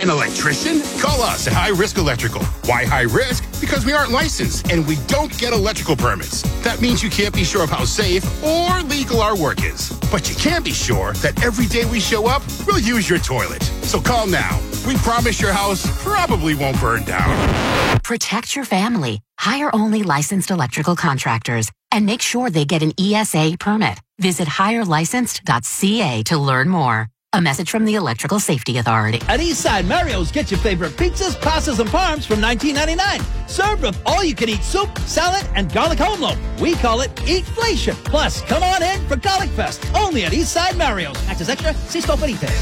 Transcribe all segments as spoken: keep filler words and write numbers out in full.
An electrician? Call us at High Risk Electrical. Why high risk? Because we aren't licensed and we don't get electrical permits. That means you can't be sure of how safe or legal our work is. But you can be sure that every day we show up, we'll use your toilet. So call now. We promise your house probably won't burn down. Protect your family. Hire only licensed electrical contractors and make sure they get an E S A permit. Visit hire licensed dot c a to learn more. A message from the Electrical Safety Authority. At Eastside Mario's, get your favorite pizzas, pastas, and parms from nineteen ninety-nine. Served with all-you-can-eat soup, salad, and garlic home loaf. We call it Eatflation. Plus, come on in for Garlic Fest. Only at Eastside Mario's. Access extra, see scope and eat.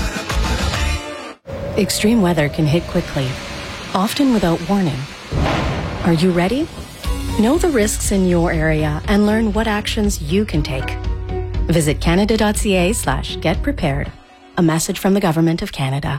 Extreme weather can hit quickly, often without warning. Are you ready? Know the risks in your area and learn what actions you can take. Visit canada.ca slash get prepared. A message from the Government of Canada.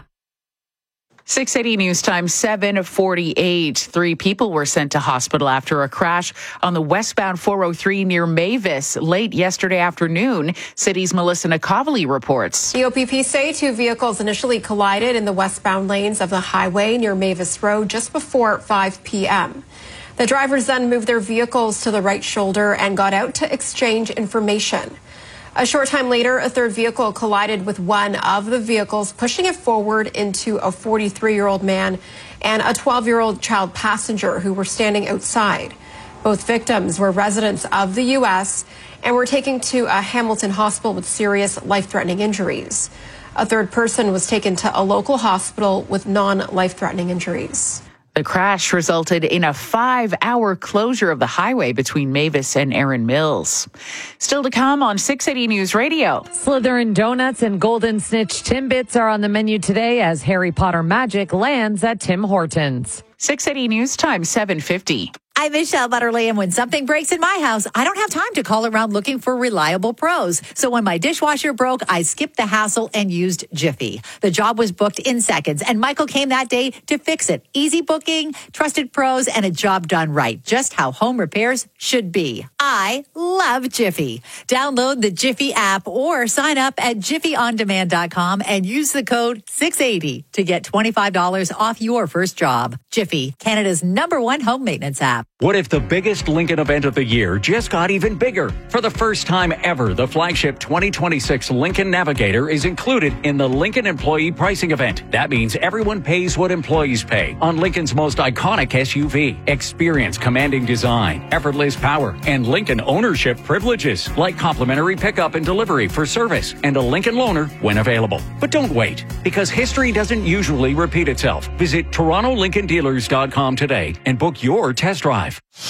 six eighty News Time, seven forty-eight. Three people were sent to hospital after a crash on the westbound four oh three near Mavis late yesterday afternoon. City's Melissa Nakovely reports. The O P P say two vehicles initially collided in the westbound lanes of the highway near Mavis Road just before five p.m. The drivers then moved their vehicles to the right shoulder and got out to exchange information. A short time later, a third vehicle collided with one of the vehicles, pushing it forward into a forty-three-year-old man and a twelve-year-old child passenger who were standing outside. Both victims were residents of the U S and were taken to a Hamilton hospital with serious life-threatening injuries. A third person was taken to a local hospital with non-life-threatening injuries. The crash resulted in a five-hour closure of the highway between Mavis and Erin Mills. Still to come on six eighty News Radio. Slytherin Donuts and Golden Snitch Timbits are on the menu today as Harry Potter Magic lands at Tim Hortons. six eighty News Time, seven fifty. I'm Michelle Butterly, and when something breaks in my house, I don't have time to call around looking for reliable pros. So when my dishwasher broke, I skipped the hassle and used Jiffy. The job was booked in seconds, and Michael came that day to fix it. Easy booking, trusted pros, and a job done right. Just how home repairs should be. I love Jiffy. Download the Jiffy app or sign up at jiffy on demand dot com and use the code six eighty to get twenty-five dollars off your first job. Jiffy, Canada's number one home maintenance app. What if the biggest Lincoln event of the year just got even bigger? For the first time ever, the flagship twenty twenty-six Lincoln Navigator is included in the Lincoln Employee Pricing Event. That means everyone pays what employees pay on Lincoln's most iconic S U V. Experience commanding design, effortless power, and Lincoln ownership privileges like complimentary pickup and delivery for service and a Lincoln loaner when available. But don't wait, because history doesn't usually repeat itself. Visit Toronto Lincoln Dealers dot com today and book your test drive.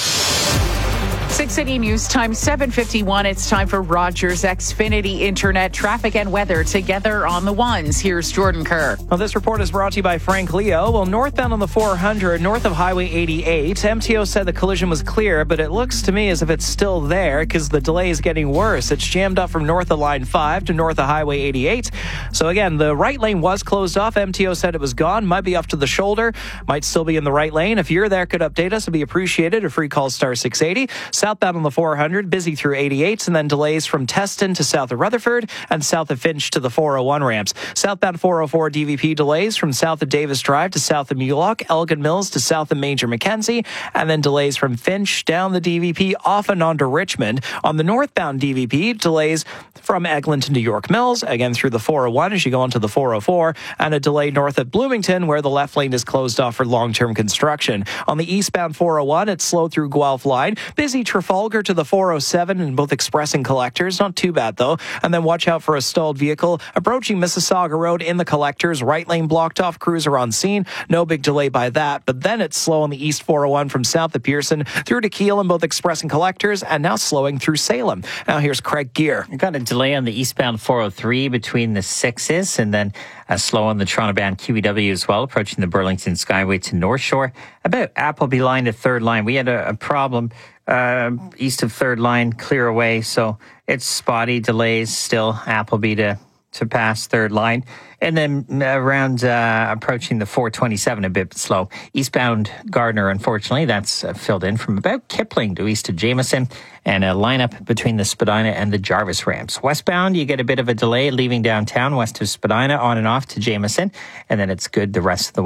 six eighty News Time, seven fifty-one. It's time for Rogers Xfinity Internet traffic and weather together on the ones. Here's Jordan Kerr. Well, this report is brought to you by Frank Leo. Well, northbound on the four hundred, north of Highway eighty-eight, M T O said the collision was clear, but it looks to me as if it's still there because the delay is getting worse. It's jammed up from north of Line five to north of Highway eighty-eight. So again, the right lane was closed off. M T O said it was gone. Might be up to the shoulder. Might still be in the right lane. If you're there, could update us. It'd be appreciated. A free call star six eighty. Southbound on the four hundred, busy through eighty-eight, and then delays from Teston to south of Rutherford and south of Finch to the four oh one ramps. Southbound four oh four D V P delays from south of Davis Drive to south of Mulock, Elgin Mills to south of Major Mackenzie, and then delays from Finch down the D V P off and onto Richmond. On the northbound D V P, delays from Eglinton to York Mills, again through the four oh one as you go onto the four oh four, and a delay north of Bloomington where the left lane is closed off for long-term construction. On the eastbound four oh one, it's slow through Guelph Line, busy Trafalgar to the four oh seven in both express and collectors. Not too bad, though. And then watch out for a stalled vehicle approaching Mississauga Road in the collectors. Right lane blocked off. Crews are on scene. No big delay by that. But then it's slow on the east four oh one from south of Pearson through to Kiel in both express and collectors, and now slowing through Salem. Now here's Craig Gear. You've got a delay on the eastbound four oh three between the sixes, and then a slow on the Toronto-bound Q E W as well, approaching the Burlington Skyway to North Shore. About Appleby Line to Third Line, we had a, a problem uh, east of Third Line, clear away, so it's spotty delays still, Appleby to, to pass Third Line. And then around uh, approaching the four twenty-seven, a bit slow. Eastbound Gardner, unfortunately, that's uh, filled in from about Kipling to east of Jameson, and a lineup between the Spadina and the Jarvis ramps. Westbound, you get a bit of a delay leaving downtown west of Spadina on and off to Jameson, and then it's good the rest of the way.